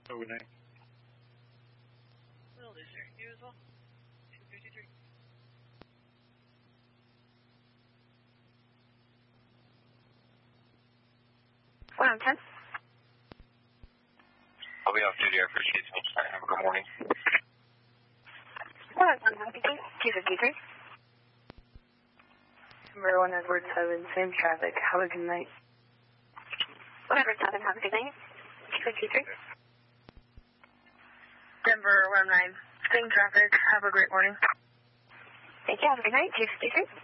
Overnight. Well, is there you as well? 253. What on 10? I'll be off duty. I appreciate it. Have a good morning. What on 253? Number 1 Edward 7, same traffic. Have a good night. 1 Edward 7, have a good night. 253. Denver 19, same traffic. Have a great morning. Thank you. Have a good night. 253.